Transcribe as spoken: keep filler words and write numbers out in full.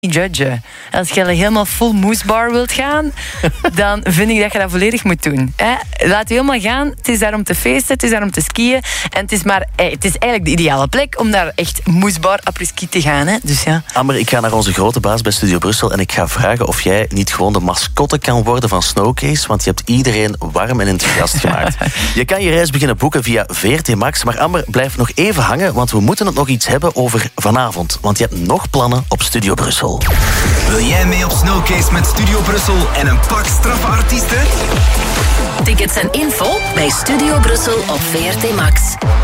judgen. Als je helemaal full moesbar wilt gaan, dan vind ik dat je dat volledig moet doen. Hè? Laat je helemaal gaan. Het is daar om te feesten, het is daar om te skiën. En het is, maar, het is eigenlijk de ideale plek om daar echt moesbar après-ski te gaan. Hè? Dus ja. Amber, ik ga naar onze grote baas bij Studio Brussel en ik ga vragen of jij niet gewoon de mascotte kan worden van Snowcase, want je hebt iedereen warm en enthousiast gemaakt. Je kan je reis beginnen boeken via V R T Max, maar Amber, blijf nog even hangen, want we moeten het nog iets hebben over vanavond. Want je hebt nog plannen op Studio Brussel. Wil jij mee op Snowcase met Studio Brussel en een pak straffe artiesten? Tickets en info bij Studio Brussel op V R T Max.